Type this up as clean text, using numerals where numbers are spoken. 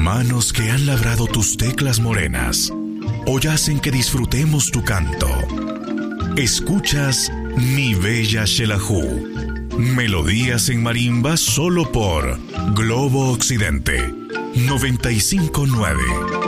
Manos que han labrado tus teclas morenas, hoy hacen que disfrutemos tu canto. Escuchas Mi Bella Xelajú. Melodías en marimba solo por Globo Occidente 95.9.